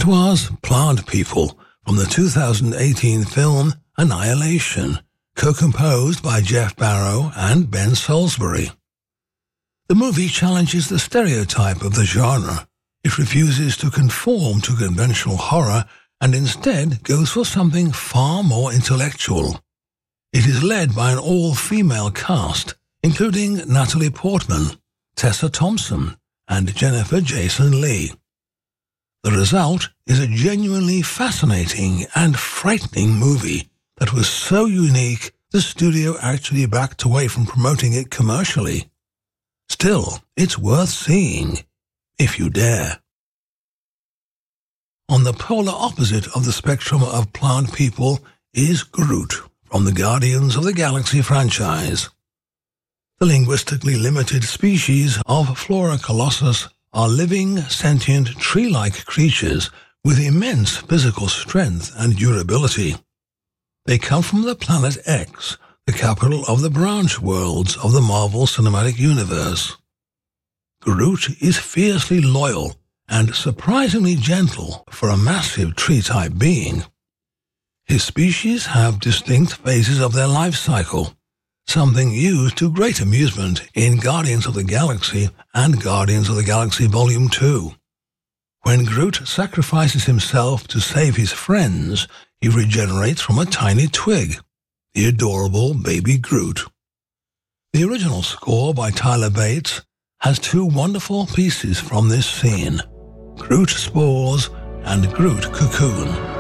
That was Plant People from the 2018 film Annihilation, co-composed by Jeff Barrow and Ben Salisbury. The movie challenges the stereotype of the genre. It refuses to conform to conventional horror and instead goes for something far more intellectual. It is led by an all-female cast, including Natalie Portman, Tessa Thompson, and Jennifer Jason Leigh. The result is a genuinely fascinating and frightening movie that was so unique the studio actually backed away from promoting it commercially. Still, it's worth seeing, if you dare. On the polar opposite of the spectrum of Plant People is Groot from the Guardians of the Galaxy franchise. The linguistically limited species of Flora Colossus are living, sentient, tree-like creatures with immense physical strength and durability. They come from the planet X, the capital of the branch worlds of the Marvel Cinematic Universe. Groot is fiercely loyal and surprisingly gentle for a massive tree-type being. His species have distinct phases of their life cycle, something used to great amusement in Guardians of the Galaxy and Guardians of the Galaxy Volume 2. When Groot sacrifices himself to save his friends, he regenerates from a tiny twig, the adorable baby Groot. The original score by Tyler Bates has two wonderful pieces from this scene, Groot Spores and Groot Cocoon.